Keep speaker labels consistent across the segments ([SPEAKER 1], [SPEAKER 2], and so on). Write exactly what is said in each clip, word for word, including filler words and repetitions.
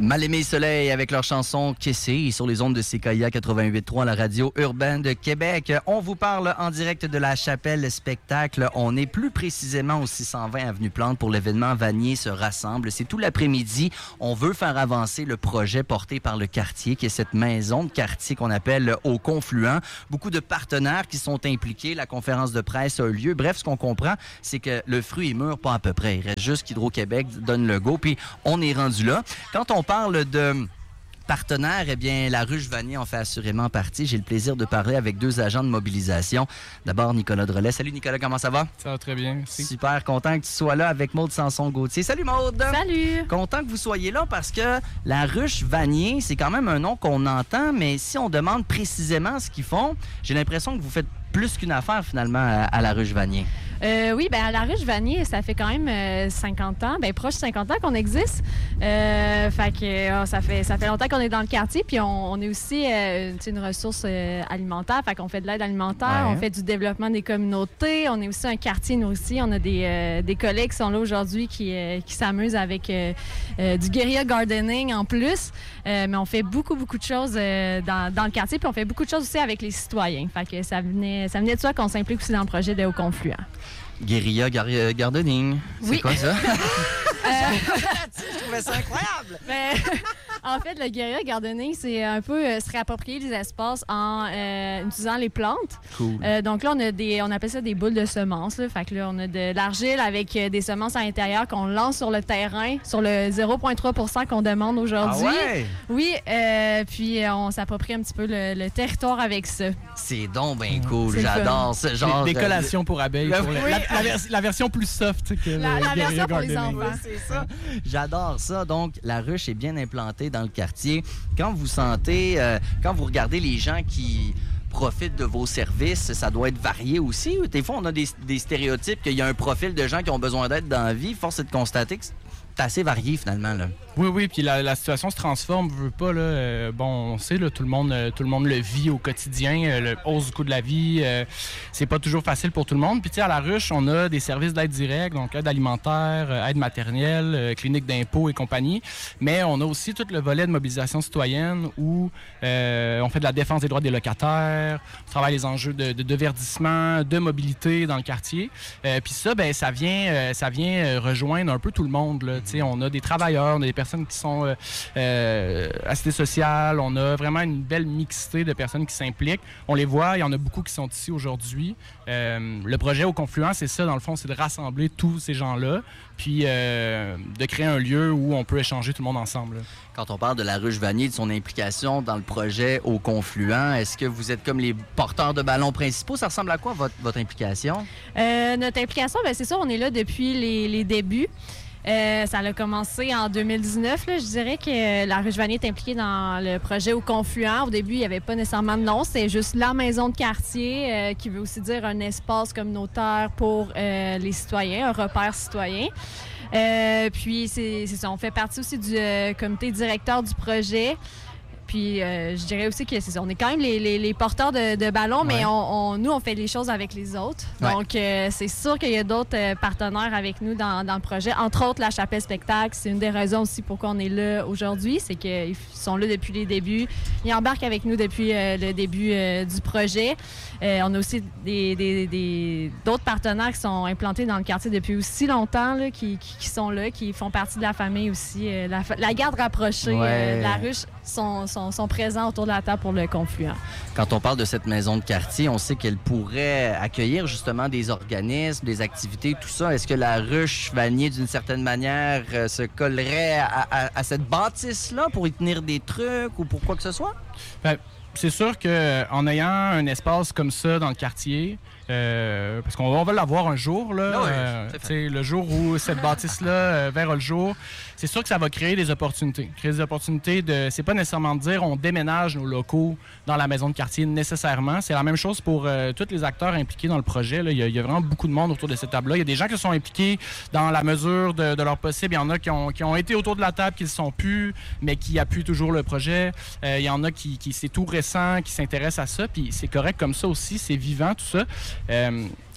[SPEAKER 1] Mal-Aimé Soleil avec leur chanson Kessé sur les ondes de C K I A quatre-vingt-huit trois, la radio urbaine de Québec. On vous parle en direct de la Chapelle Spectacle. On est plus précisément au six cent vingt avenue Plante pour l'événement Vanier se rassemble. C'est tout l'après-midi. On veut faire avancer le projet porté par le quartier, qui est cette maison de quartier qu'on appelle au Confluent. Beaucoup de partenaires qui sont impliqués. La conférence de presse a eu lieu. Bref, ce qu'on comprend, c'est que le fruit est mûr, pas à peu près. Il reste juste qu'Hydro-Québec donne le go, puis on est rendu là. Quand on parle de partenaires, eh bien, la Ruche Vanier en fait assurément partie. J'ai le plaisir de parler avec deux agents de mobilisation. D'abord, Nicolas Drolet. Salut Nicolas, comment ça va?
[SPEAKER 2] Ça va très bien, merci.
[SPEAKER 1] Super, content que tu sois là avec Maude Sanson-Gauthier. Salut Maude!
[SPEAKER 3] Salut!
[SPEAKER 1] Content que vous soyez là parce que la Ruche Vanier, c'est quand même un nom qu'on entend, mais si on demande précisément ce qu'ils font, j'ai l'impression que vous faites plus qu'une affaire finalement à, à la Ruche Vanier.
[SPEAKER 3] Euh, oui, bien, à la Ruche Vanier, ça fait quand même euh, cinquante ans, bien proche de cinquante ans qu'on existe. Euh, fait que euh, ça fait ça fait longtemps qu'on est dans le quartier, puis on, on est aussi euh, une ressource euh, alimentaire, fait qu'on fait de l'aide alimentaire,
[SPEAKER 1] Ouais.
[SPEAKER 3] on fait du développement des communautés, on est aussi un quartier, nous aussi. On a des, euh, des collègues qui sont là aujourd'hui qui, euh, qui s'amusent avec euh, euh, du guérilla gardening en plus, euh, mais on fait beaucoup, beaucoup de choses euh, dans, dans le quartier, puis on fait beaucoup de choses aussi avec les citoyens. Fait que ça venait, ça venait de ça qu'on s'implique aussi dans le projet de Au Confluent.
[SPEAKER 1] Guérilla gar Gardening. C'est
[SPEAKER 3] Oui.
[SPEAKER 1] quoi ça?
[SPEAKER 3] Euh,
[SPEAKER 1] Je trouvais ça incroyable!
[SPEAKER 3] Mais, en fait, le guérilla gardening, c'est un peu euh, se réapproprier les espaces en euh, utilisant les plantes.
[SPEAKER 1] Cool.
[SPEAKER 3] Euh, donc là, on a des, on appelle ça des boules de semences. Là. Fait que là, on a de l'argile avec euh, des semences à l'intérieur qu'on lance sur le terrain, sur le zéro virgule trois pour cent qu'on demande aujourd'hui.
[SPEAKER 1] Ah ouais?
[SPEAKER 3] Oui, euh, puis euh, on s'approprie un petit peu le, le territoire avec ça.
[SPEAKER 1] C'est donc bien cool.
[SPEAKER 3] C'est
[SPEAKER 1] J'adore ce genre
[SPEAKER 2] Des, des
[SPEAKER 1] de-
[SPEAKER 2] collations pour abeilles.
[SPEAKER 1] Le-
[SPEAKER 2] Pour la,
[SPEAKER 1] oui.
[SPEAKER 2] la, la, vers- la version plus soft que
[SPEAKER 3] La-
[SPEAKER 2] le
[SPEAKER 3] la
[SPEAKER 2] guérilla
[SPEAKER 3] version pour les
[SPEAKER 2] gardening.
[SPEAKER 3] enfants.
[SPEAKER 1] Oui, c'est ça. J'adore ça. Donc, la ruche est bien implantée dans le quartier. Quand vous sentez, euh, quand vous regardez les gens qui profitent de vos services, ça doit être varié aussi. Des fois, on a des, des stéréotypes qu'il y a un profil de gens qui ont besoin d'aide dans la vie. Force est de constater que c'est assez varié, finalement, là.
[SPEAKER 2] Oui, oui, puis la, la situation se transforme, veut pas, là. Euh, bon, on sait, là, tout le monde, euh, tout le monde le vit au quotidien, euh, le hausse du coût de la vie, euh, c'est pas toujours facile pour tout le monde. Puis, tu sais, à la Ruche, on a des services d'aide directe, donc aide alimentaire, euh, aide maternelle, euh, clinique d'impôts et compagnie. Mais on a aussi tout le volet de mobilisation citoyenne où euh, on fait de la défense des droits des locataires, on travaille les enjeux de, de, de verdissement, de mobilité dans le quartier. Euh, puis ça, ben, ça vient, euh, ça vient euh, rejoindre un peu tout le monde, là. Tu sais, on a des travailleurs, on a des personnes qui sont euh, euh, assistées sociales, on a vraiment une belle mixité de personnes qui s'impliquent. On les voit, il y en a beaucoup qui sont ici aujourd'hui. Euh, le projet Au Confluent, c'est ça, dans le fond, c'est de rassembler tous ces gens-là, puis euh, de créer un lieu où on peut échanger tout le monde ensemble, là.
[SPEAKER 1] Quand on parle de la Ruche Vanier, de son implication dans le projet Au Confluent, est-ce que vous êtes comme les porteurs de ballons principaux? Ça ressemble à quoi, votre, votre implication?
[SPEAKER 3] Euh, notre implication, bien, c'est ça, on est là depuis les, les débuts. Euh, ça a commencé en deux mille dix-neuf. Là. Je dirais que euh, la Ruche Vanier est impliquée dans le projet Au Confluent. Au début, il n'y avait pas nécessairement de nom. C'était juste la maison de quartier, euh, qui veut aussi dire un espace communautaire pour euh, les citoyens, un repère citoyen. Euh, puis, c'est, c'est ça. On fait partie aussi du euh, comité directeur du projet. Puis, euh, je dirais aussi que c'est ça. On est quand même les, les, les porteurs de, de ballons, mais
[SPEAKER 1] Ouais.
[SPEAKER 3] on, on, nous, on fait les choses avec les autres.
[SPEAKER 1] Ouais.
[SPEAKER 3] Donc, euh, c'est sûr qu'il y a d'autres euh, partenaires avec nous dans, dans le projet. Entre autres, la Chapelle Spectacle. C'est une des raisons aussi pourquoi on est là aujourd'hui. C'est qu'ils sont là depuis les débuts. Ils embarquent avec nous depuis euh, le début euh, du projet. Euh, on a aussi des, des, des, d'autres partenaires qui sont implantés dans le quartier depuis aussi longtemps, là, qui, qui, qui sont là, qui font partie de la famille aussi. Euh, la, la garde rapprochée,
[SPEAKER 1] Ouais.
[SPEAKER 3] euh, la ruche, sont, sont, sont présents autour de la table pour le Confluent.
[SPEAKER 1] Quand on parle de cette maison de quartier, on sait qu'elle pourrait accueillir justement des organismes, des activités, tout ça. Est-ce que la Ruche Vanier, d'une certaine manière, euh, se collerait à, à, à cette bâtisse-là pour y tenir des trucs ou pour quoi que ce soit?
[SPEAKER 2] Ben, c'est sûr qu'en ayant un espace comme ça dans le quartier, euh, parce qu'on on va l'avoir un jour, là,
[SPEAKER 1] Ah oui,
[SPEAKER 2] euh,
[SPEAKER 1] tout à fait.
[SPEAKER 2] tu sais, le jour où cette bâtisse-là euh, verra le jour, c'est sûr que ça va créer des opportunités. Créer des opportunités de. C'est pas nécessairement de dire on déménage nos locaux dans la maison de quartier nécessairement. C'est la même chose pour euh, tous les acteurs impliqués dans le projet, là. Il y a, il y a vraiment beaucoup de monde autour de cette table-là. Il y a des gens qui sont impliqués dans la mesure de, de leur possible. Il y en a qui ont, qui ont été autour de la table, qui ne le sont plus, mais qui appuient toujours le projet. Euh, il y en a qui, qui c'est tout récent, qui s'intéressent à ça. Puis c'est correct comme ça aussi. C'est vivant, tout ça. Euh,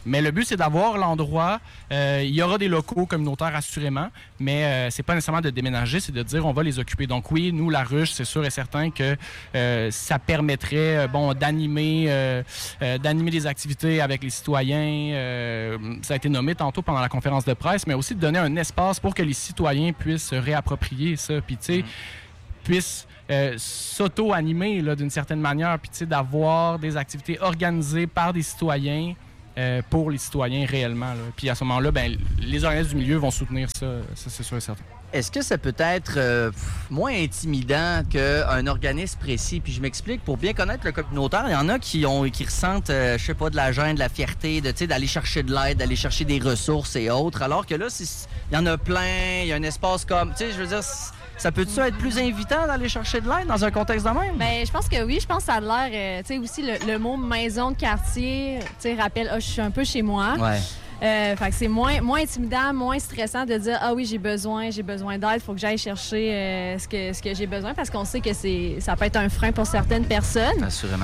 [SPEAKER 2] mais le but, c'est d'avoir l'endroit. Euh, il y aura des locaux communautaires, assurément, mais euh, c'est pas nécessairement de déménager, c'est de dire on va les occuper. Donc oui, nous, la ruche, c'est sûr et certain que euh, ça permettrait euh, bon, d'animer, euh, euh, d'animer des activités avec les citoyens. Euh, ça a été nommé tantôt pendant la conférence de presse, mais aussi de donner un espace pour que les citoyens puissent se réapproprier ça. Puis, tu sais, mmh. puissent euh, s'auto-animer là, d'une certaine manière, puis, tu sais, d'avoir des activités organisées par des citoyens euh, pour les citoyens réellement. Là. Puis, à ce moment-là, ben, les organismes du milieu vont soutenir ça, ça c'est sûr et certain.
[SPEAKER 1] Est-ce que ça peut être euh, moins intimidant qu'un organisme précis? Puis je m'explique, pour bien connaître le communautaire, il y en a qui ont qui ressentent, euh, je sais pas, de la gêne, de la fierté, de, d'aller chercher de l'aide, d'aller chercher des ressources et autres. Alors que là, il y en a plein, il y a un espace comme... Tu sais, je veux dire, ça peut-tu être plus invitant d'aller chercher de l'aide dans un contexte de même?
[SPEAKER 3] Bien, je pense que oui. Je pense que ça a l'air... Euh, tu sais, aussi, le, le mot maison de quartier, tu sais, rappelle, ah, oh, je suis un peu chez moi.
[SPEAKER 1] Ouais.
[SPEAKER 3] Euh, fait que c'est moins, moins intimidant, moins stressant de dire « Ah oui, j'ai besoin, j'ai besoin d'aide, il faut que j'aille chercher euh, ce que, ce que j'ai besoin » parce qu'on sait que c'est, ça peut être un frein pour certaines personnes.
[SPEAKER 1] Assurément.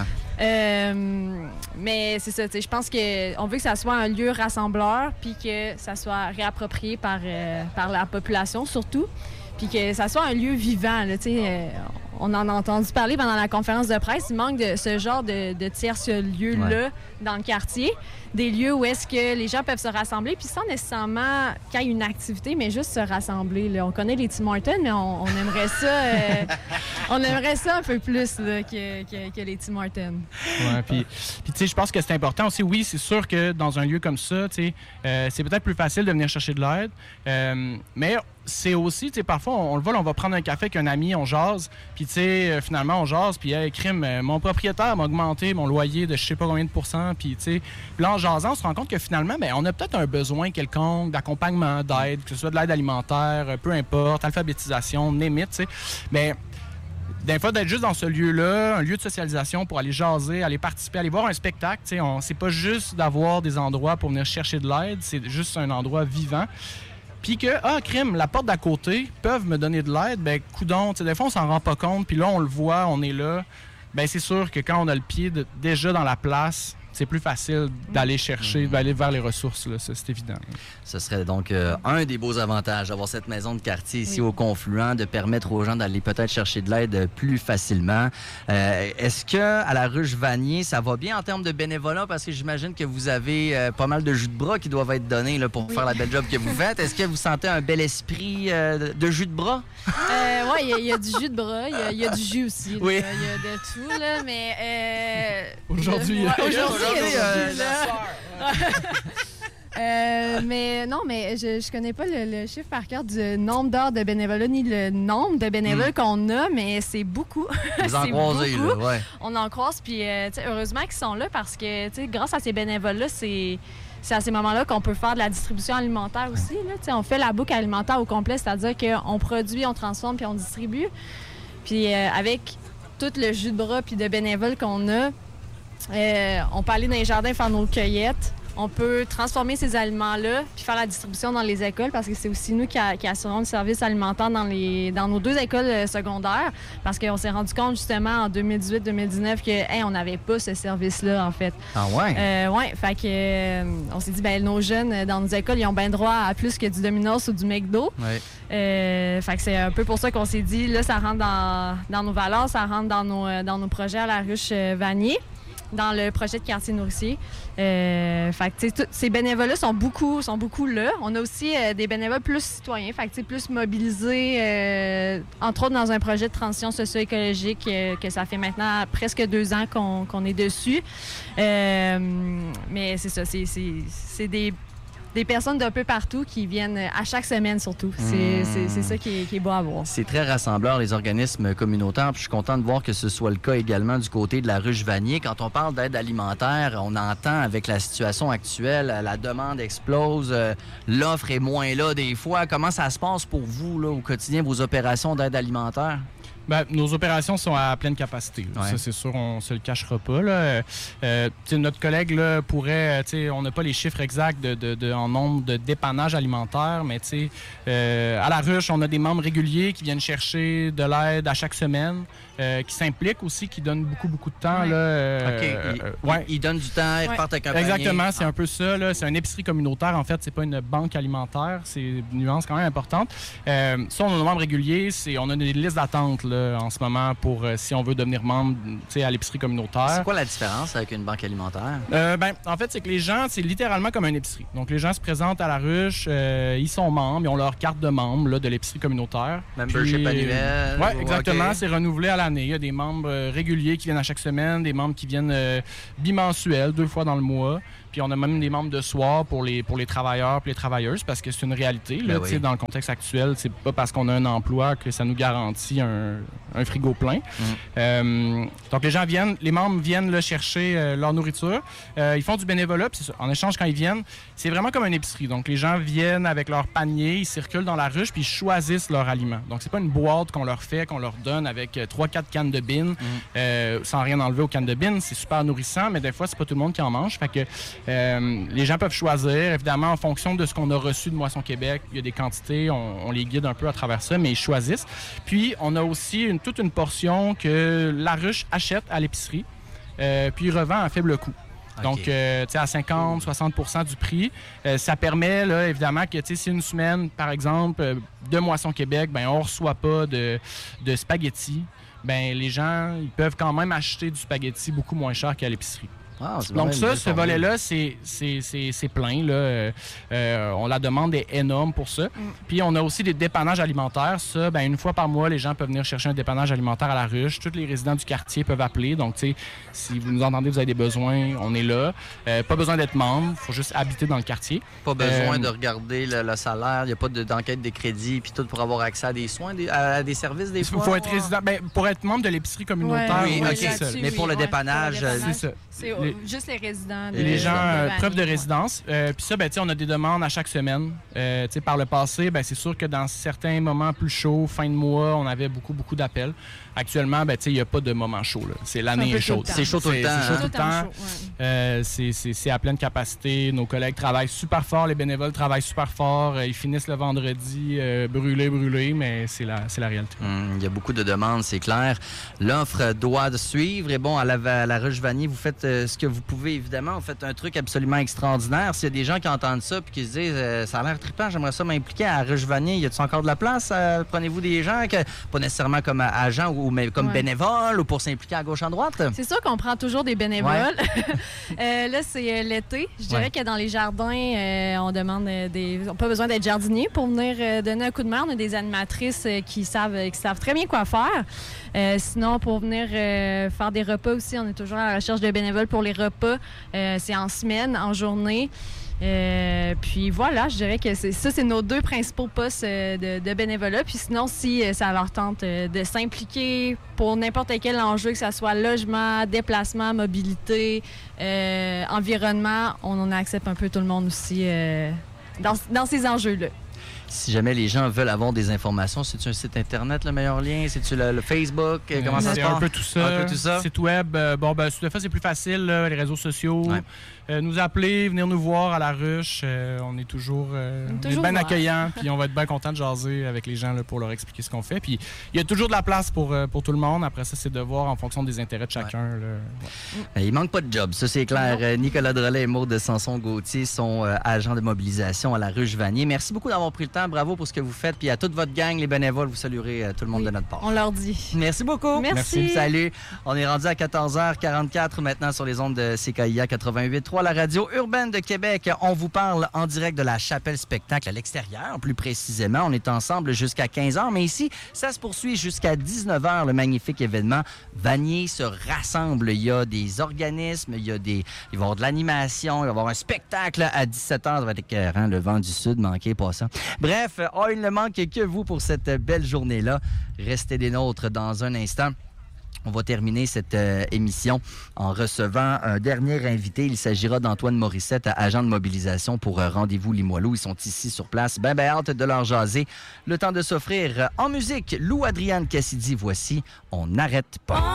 [SPEAKER 3] Euh, mais c'est ça, tu sais, je pense qu'on veut que ça soit un lieu rassembleur puis que ça soit réapproprié par, euh, par la population surtout, puis que ça soit un lieu vivant, là, tu sais. Euh, on en a entendu parler pendant la conférence de presse. Il manque de ce genre de, de tierce lieu-là ouais. dans le quartier. Des lieux où est-ce que les gens peuvent se rassembler, puis sans nécessairement qu'il y ait une activité, mais juste se rassembler. Là. On connaît les Tim Hortons, mais on, on aimerait ça euh, on aimerait ça un peu plus là, que, que, que les Tim Hortons.
[SPEAKER 2] Ouais, puis, puis tu sais, je pense que c'est important aussi. Oui, c'est sûr que dans un lieu comme ça, tu sais, euh, c'est peut-être plus facile de venir chercher de l'aide, euh, mais c'est aussi, tu sais, parfois, on, on le voit, là, on va prendre un café avec un ami, on jase, puis tu sais, euh, finalement, on jase, puis hey, crime, euh, mon propriétaire m'a augmenté mon loyer de je sais pas combien de pourcents, puis tu sais, là, en jasant, on se rend compte que finalement, bien, on a peut-être un besoin quelconque d'accompagnement, d'aide, que ce soit de l'aide alimentaire, peu importe, alphabétisation, némite, tu sais, mais des fois, d'être juste dans ce lieu-là, un lieu de socialisation pour aller jaser, aller participer, aller voir un spectacle, tu sais, on, c'est pas juste d'avoir des endroits pour venir chercher de l'aide, c'est juste un endroit vivant. Puis que, ah, crime, la porte d'à côté peuvent me donner de l'aide, ben coudonc, tu sais, des fois, on s'en rend pas compte, puis là, on le voit, on est là. Ben c'est sûr que quand on a le pied de, déjà dans la place, c'est plus facile d'aller chercher, mmh. d'aller vers les ressources, là, ça, c'est évident.
[SPEAKER 1] Ce serait donc euh, un des beaux avantages d'avoir cette maison de quartier ici oui. au Confluent, de permettre aux gens d'aller peut-être chercher de l'aide plus facilement. Euh, est-ce que à la Ruche Vanier, ça va bien en termes de bénévolat? Parce que j'imagine que vous avez euh, pas mal de jus de bras qui doivent être donnés là, pour oui. faire la belle job que vous faites. Est-ce que vous sentez un bel esprit euh, de jus de bras?
[SPEAKER 3] Euh, oui, il y, y a du jus de bras, il y, y a du jus aussi. Il oui. y, y a de tout, là, mais... Euh,
[SPEAKER 2] aujourd'hui,
[SPEAKER 3] le, ouais, aujourd'hui,
[SPEAKER 1] aujourd'hui, euh,
[SPEAKER 3] euh, mais non, mais je, je connais pas le, le chiffre par cœur du nombre d'heures de bénévolat ni le nombre de bénévoles mm. qu'on a, mais c'est beaucoup.
[SPEAKER 1] Vous en croisez, là, ouais.
[SPEAKER 3] On en croise, puis euh, heureusement qu'ils sont là parce que grâce à ces bénévoles-là, c'est... C'est à ces moments-là qu'on peut faire de la distribution alimentaire aussi. Là. On fait la boucle alimentaire au complet, c'est-à-dire qu'on produit, on transforme puis on distribue. Puis euh, avec tout le jus de bras puis de bénévoles qu'on a, euh, on peut aller dans les jardins faire nos cueillettes. On peut transformer ces aliments-là puis faire la distribution dans les écoles parce que c'est aussi nous qui, a, qui assurons le service alimentaire dans, les, dans nos deux écoles secondaires parce qu'on s'est rendu compte justement en deux mille dix-huit deux mille dix-neuf que hey, on n'avait pas ce service-là en fait.
[SPEAKER 1] Ah ouais?
[SPEAKER 3] Euh, ouais, fait que euh, on s'est dit ben nos jeunes dans nos écoles ils ont bien droit à plus que du Domino's ou du McDo.
[SPEAKER 1] Ouais.
[SPEAKER 3] Euh, fait que c'est un peu pour ça qu'on s'est dit là ça rentre dans, dans nos valeurs, ça rentre dans nos, dans nos projets à la Ruche Vanier. Dans le projet de quartier nourricier. Euh, fait que, tous ces bénévoles-là sont beaucoup, sont beaucoup là. On a aussi euh, des bénévoles plus citoyens, fait que, plus mobilisés, euh, entre autres dans un projet de transition socio-écologique euh, que ça fait maintenant presque deux ans qu'on, qu'on est dessus. Euh, mais c'est ça, c'est, c'est, c'est des... des personnes d'un peu partout qui viennent à chaque semaine surtout. C'est, mmh. c'est, c'est ça qui est, qui est beau à voir.
[SPEAKER 1] C'est très rassembleur, les organismes communautaires. Puis je suis content de voir que ce soit le cas également du côté de la Ruche Vanier. Quand on parle d'aide alimentaire, on entend avec la situation actuelle, la demande explose, euh, l'offre est moins là des fois. Comment ça se passe pour vous là, au quotidien, vos opérations d'aide alimentaire?
[SPEAKER 2] Ben, nos opérations sont à pleine capacité.
[SPEAKER 1] Ouais.
[SPEAKER 2] Ça, c'est sûr, on ne se le cachera pas. Là. Euh, notre collègue là, pourrait, on n'a pas les chiffres exacts de, de, de, en nombre de dépannages alimentaires, mais euh, à la ruche, on a des membres réguliers qui viennent chercher de l'aide à chaque semaine, euh, qui s'impliquent aussi, qui donnent beaucoup, beaucoup de temps.
[SPEAKER 1] Ouais.
[SPEAKER 2] Là, euh,
[SPEAKER 1] OK. Ils,
[SPEAKER 2] euh, ouais.
[SPEAKER 1] ils donnent du temps, ils
[SPEAKER 3] Ouais.
[SPEAKER 1] repartent avec un panier.
[SPEAKER 2] Exactement, c'est
[SPEAKER 1] Ah.
[SPEAKER 2] un peu ça. Là. C'est une épicerie communautaire, en fait. C'est pas une banque alimentaire. C'est une nuance quand même importante. Euh, ça, on a nos membres réguliers. C'est, on a des listes d'attente là, en ce moment pour euh, si on veut devenir membre à l'épicerie communautaire.
[SPEAKER 1] C'est quoi la différence avec une banque alimentaire?
[SPEAKER 2] Euh, ben, en fait, c'est que les gens, c'est littéralement comme une épicerie. Donc, les gens se présentent à la ruche, euh, ils sont membres, ils ont leur carte de membre là, de l'épicerie communautaire.
[SPEAKER 1] Membership
[SPEAKER 2] Puis,
[SPEAKER 1] annuel?
[SPEAKER 2] Oui,
[SPEAKER 1] ou-
[SPEAKER 2] exactement.
[SPEAKER 1] OK.
[SPEAKER 2] C'est renouvelé à l'année. Il y a des membres euh, réguliers qui viennent à chaque semaine, des membres qui viennent euh, bimensuels, deux fois dans le mois. Puis on a même des membres de soir pour les, pour les travailleurs et les travailleuses parce que c'est une réalité. Là,
[SPEAKER 1] Ben oui.
[SPEAKER 2] Dans le contexte actuel, c'est pas parce qu'on a un emploi que ça nous garantit un, un frigo plein.
[SPEAKER 1] Mm.
[SPEAKER 2] Euh, donc les gens viennent, les membres viennent là, chercher euh, leur nourriture. Euh, ils font du bénévolat. Puis c'est ça. En échange, quand ils viennent, c'est vraiment comme une épicerie. Donc les gens viennent avec leur panier, ils circulent dans la ruche puis ils choisissent leur aliment. Donc c'est pas une boîte qu'on leur fait, qu'on leur donne avec trois quatre cannes de bines,
[SPEAKER 1] Mm.
[SPEAKER 2] euh, sans rien enlever aux cannes de bines. C'est super nourrissant, mais des fois, c'est pas tout le monde qui en mange. Fait que euh, les gens peuvent choisir, évidemment, en fonction de ce qu'on a reçu de Moisson Québec. Il y a des quantités, on, on les guide un peu à travers ça, mais ils choisissent. Puis, on a aussi une, toute une portion que la ruche achète à l'épicerie, euh, puis revend à faible coût.
[SPEAKER 1] OK.
[SPEAKER 2] Donc, euh, tu sais, à cinquante à soixante pour cent du prix. Euh, ça permet, là, évidemment, que, tu sais, si une semaine, par exemple, euh, de Moisson Québec, ben on ne reçoit pas de, de spaghettis, ben les gens, ils peuvent quand même acheter du spaghetti beaucoup moins cher qu'à l'épicerie.
[SPEAKER 1] Ah, c'est
[SPEAKER 2] Donc
[SPEAKER 1] vraiment une
[SPEAKER 2] ça,
[SPEAKER 1] belle
[SPEAKER 2] ce
[SPEAKER 1] formule.
[SPEAKER 2] volet-là, c'est, c'est, c'est, c'est plein. Là. Euh, euh, on la demande est énorme pour ça. Puis on a aussi des dépannages alimentaires. Ça, ben, une fois par mois, les gens peuvent venir chercher un dépannage alimentaire à la ruche. Tous les résidents du quartier peuvent appeler. Donc, tu sais, si vous nous entendez, vous avez des besoins, on est là. Euh, pas besoin d'être membre, il faut juste habiter dans le quartier.
[SPEAKER 1] Pas besoin
[SPEAKER 2] Euh,
[SPEAKER 1] de regarder le, le salaire, il n'y a pas de- d'enquête de crédit puis tout pour avoir accès à des soins, des- à, à des services des
[SPEAKER 2] Il
[SPEAKER 1] fois.
[SPEAKER 2] faut être résident. Ben, pour être membre de l'épicerie communautaire,
[SPEAKER 1] Oui,
[SPEAKER 2] oui,
[SPEAKER 1] ok.
[SPEAKER 2] c'est ça.
[SPEAKER 3] là-dessus,
[SPEAKER 1] Mais pour le
[SPEAKER 3] ouais,
[SPEAKER 1] dépannage,
[SPEAKER 3] pour le
[SPEAKER 2] C'est ça.
[SPEAKER 3] C'est euh,
[SPEAKER 2] Les-
[SPEAKER 3] juste les résidents. De,
[SPEAKER 2] Et les gens,
[SPEAKER 3] de
[SPEAKER 2] euh,
[SPEAKER 3] Vanier,
[SPEAKER 2] preuve de
[SPEAKER 3] ouais.
[SPEAKER 2] résidence. Euh, Puis ça, ben, tu sais, on a des demandes à chaque semaine. Euh, tu sais, par le passé, ben, c'est sûr que dans certains moments plus chauds, fin de mois, on avait beaucoup, beaucoup d'appels. Actuellement, ben, tu sais, il n'y a pas de moment chaud. Là. C'est l'année
[SPEAKER 3] C'est un peu
[SPEAKER 2] est chaude.
[SPEAKER 3] tout le temps.
[SPEAKER 1] C'est chaud tout le temps,
[SPEAKER 2] C'est chaud
[SPEAKER 1] hein?
[SPEAKER 2] tout le
[SPEAKER 3] Tout le temps
[SPEAKER 2] temps.
[SPEAKER 3] chaud, ouais.
[SPEAKER 2] Euh, c'est- c'est c'est à pleine capacité. Nos collègues travaillent super fort. Les bénévoles travaillent super fort. Euh, ils finissent le vendredi euh, brûlés, brûlés, mais c'est la, c'est la réalité.
[SPEAKER 1] Hum, Il y a beaucoup de demandes, c'est clair. L'offre doit suivre. Et bon, à la, à la Ruche Vanier, vous faites euh, ce que vous pouvez, évidemment. Vous faites un truc absolument extraordinaire. S'il y a des gens qui entendent ça et qui se disent euh, ça a l'air trippant, j'aimerais ça m'impliquer à la Ruche Vanier, y a-t-il encore de la place? Euh, Prenez-vous des gens, que, pas nécessairement comme agents ou mais comme
[SPEAKER 3] Ouais.
[SPEAKER 1] bénévoles ou pour s'impliquer à gauche, à droite?
[SPEAKER 3] C'est sûr qu'on prend toujours des bénévoles. Euh, là, c'est euh, l'été. Je dirais
[SPEAKER 1] Ouais.
[SPEAKER 3] que dans les jardins, euh, on demande euh, des. On n'a pas besoin d'être jardinier pour venir euh, donner un coup de main. On a des animatrices euh, qui savent, euh, qui savent très bien quoi faire. Euh, sinon, pour venir euh, faire des repas aussi, on est toujours à la recherche de bénévoles pour les repas. Euh, c'est en semaine, en journée. Euh, puis voilà, je dirais que c'est, ça, c'est nos deux principaux postes euh, de, de bénévolat. Puis sinon, si euh, ça leur tente euh, de s'impliquer pour n'importe quel enjeu, que ce soit logement, déplacement, mobilité, euh, environnement, on en accepte un peu tout le monde aussi euh, dans, dans ces enjeux-là.
[SPEAKER 1] Si jamais les gens veulent avoir des informations, c'est-tu un site Internet, le meilleur lien? C'est-tu le, le Facebook? Euh, Comment ça se
[SPEAKER 2] c'est
[SPEAKER 1] passe?
[SPEAKER 2] un peu tout ça.
[SPEAKER 1] Un peu tout ça.
[SPEAKER 2] Site web, euh, bon, ben, des fois, c'est plus facile, là, les réseaux sociaux.
[SPEAKER 1] Ouais.
[SPEAKER 2] Euh, nous appeler, venir nous voir à la ruche. Euh, on est toujours, euh,
[SPEAKER 3] On est
[SPEAKER 2] on est
[SPEAKER 3] toujours
[SPEAKER 2] bien
[SPEAKER 3] ouverts.
[SPEAKER 2] accueillants, puis on va être bien content de jaser avec les gens là, pour leur expliquer ce qu'on fait. Puis il y a toujours de la place pour, euh, pour tout le monde. Après ça, c'est de voir en fonction des intérêts de chacun. Là. Ouais.
[SPEAKER 1] Euh, Il manque pas de job, ça c'est clair. Euh, Nicolas Drolet et Maude de Sanson-Gauthier sont euh, agents de mobilisation à la Ruche Vanier. Merci beaucoup d'avoir pris le temps. Bravo pour ce que vous faites. Puis à toute votre gang, les bénévoles, vous saluerez euh, tout le monde
[SPEAKER 3] Oui,
[SPEAKER 1] de notre part.
[SPEAKER 3] On leur dit.
[SPEAKER 1] Merci beaucoup.
[SPEAKER 3] Merci.
[SPEAKER 1] Salut. On est rendu à quatorze heures quarante-quatre maintenant sur les ondes de C K I A quatre-vingt-huit trois, la radio urbaine de Québec. On vous parle en direct de la Chapelle Spectacle à l'extérieur, plus précisément. On est ensemble jusqu'à quinze heures, mais ici, ça se poursuit jusqu'à dix-neuf heures, le magnifique événement. Vanier se rassemble. Il y a des organismes, il y a des... il va y avoir de l'animation, il va y avoir un spectacle à dix-sept heures. Ça va être écœurant, le vent du sud, manquez pas ça. Bref, oh, il ne manque que vous pour cette belle journée-là. Restez des nôtres dans un instant. On va terminer cette euh, émission en recevant un dernier invité. Il s'agira d'Antoine Morissette, agent de mobilisation pour euh, Rendez-vous Limoilou. Ils sont ici sur place. Ben, ben, hâte de leur jaser. Le temps de s'offrir en musique. Lou Adriane Cassidy, voici On n'arrête pas.